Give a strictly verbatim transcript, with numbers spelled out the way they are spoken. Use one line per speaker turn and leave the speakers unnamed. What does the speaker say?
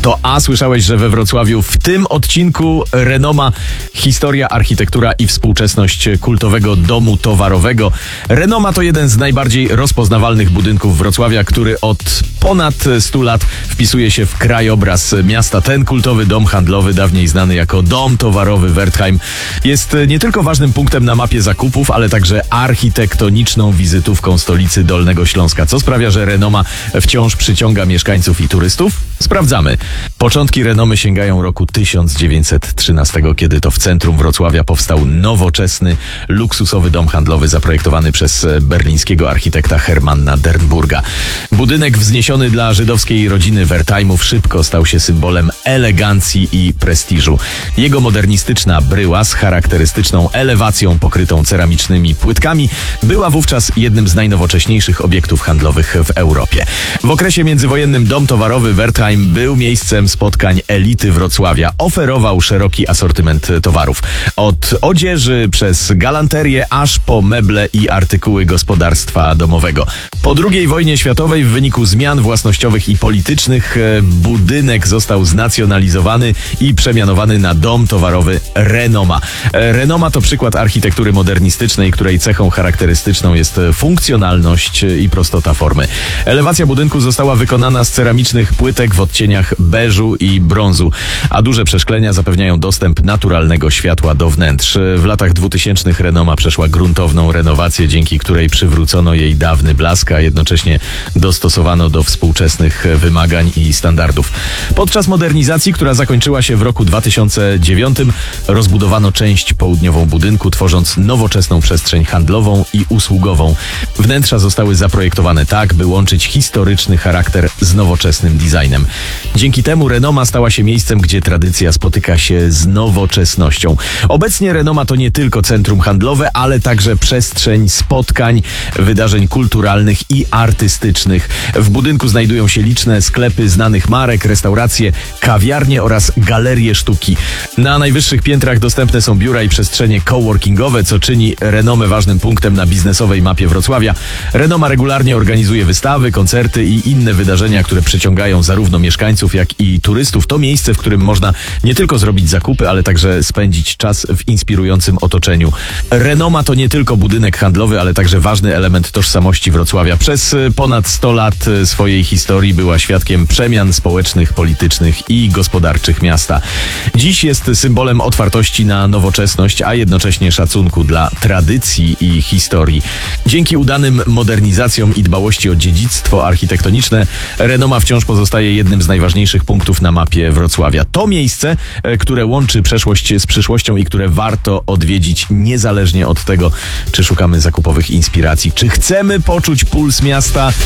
To A, słyszałeś, że we Wrocławiu w tym odcinku Renoma, historia, architektura i współczesność kultowego domu towarowego. Renoma to jeden z najbardziej rozpoznawalnych budynków Wrocławia, który od ponad stu lat wpisuje się w krajobraz miasta. Ten kultowy dom handlowy, dawniej znany jako dom towarowy Wertheim, jest nie tylko ważnym punktem na mapie zakupów, ale także architektoniczną wizytówką stolicy Dolnego Śląska, co sprawia, że Renoma wciąż przyciąga mieszkańców i turystów. Sprawdzamy. Początki Renomy sięgają roku tysiąc dziewięćset trzynastego, kiedy to w centrum Wrocławia powstał nowoczesny, luksusowy dom handlowy zaprojektowany przez berlińskiego architekta Hermanna Dernburga. Budynek wzniesiony dla żydowskiej rodziny Wertheimów szybko stał się symbolem elegancji i prestiżu. Jego modernistyczna bryła z charakterystyczną elewacją pokrytą ceramicznymi płytkami była wówczas jednym z najnowocześniejszych obiektów handlowych w Europie. W okresie międzywojennym dom towarowy Wertheim był miejscem spotkań elity Wrocławia. Oferował szeroki asortyment towarów. Od odzieży przez galanterię aż po meble i artykuły gospodarstwa domowego. Po drugiej wojnie światowej w wyniku zmian własnościowych i politycznych budynek został znacjonalizowany i przemianowany na dom towarowy Renoma. Renoma to przykład architektury modernistycznej, której cechą charakterystyczną jest funkcjonalność i prostota formy. Elewacja budynku została wykonana z ceramicznych płytek w odcieniach beżu i brązu, a duże przeszklenia zapewniają dostęp naturalnego światła do wnętrz. W latach dwutysięcznych Renoma przeszła gruntowną renowację, dzięki której przywrócono jej dawny blask, a jednocześnie dostosowano do współczesnych wymagań i standardów. Podczas modernizacji, która zakończyła się w roku dwa tysiące dziewiątym, rozbudowano część południową budynku, tworząc nowoczesną przestrzeń handlową i usługową. Wnętrza zostały zaprojektowane tak, by łączyć historyczny charakter z nowoczesnym designem. Dzięki temu Renoma stała się miejscem, gdzie tradycja spotyka się z nowoczesnością. Obecnie Renoma to nie tylko centrum handlowe, ale także przestrzeń spotkań, wydarzeń kulturalnych i artystycznych. W budynku znajdują się liczne sklepy znanych marek, restauracje, kawiarnie oraz galerie sztuki. Na najwyższych piętrach dostępne są biura i przestrzenie coworkingowe, co czyni Renomę ważnym punktem na biznesowej mapie Wrocławia. Renoma regularnie organizuje wystawy, koncerty i inne wydarzenia, które przyciągają zarówno mieszkańców, jak i turystów. To miejsce, w którym można nie tylko zrobić zakupy, ale także spędzić czas w inspirującym otoczeniu. Renoma to nie tylko budynek handlowy, ale także ważny element tożsamości Wrocławia. Przez ponad sto lat swojej historii była świadkiem przemian społecznych, politycznych i gospodarczych miasta. Dziś jest symbolem otwartości na nowoczesność, a jednocześnie szacunku dla tradycji i historii. Dzięki udanym modernizacjom i dbałości o dziedzictwo architektoniczne, Renoma wciąż pozostaje jednym z najważniejszych punktów na mapie Wrocławia. To miejsce, które łączy przeszłość z przyszłością i które warto odwiedzić niezależnie od tego, czy szukamy zakupowych inspiracji, czy chcemy poczuć puls miasta.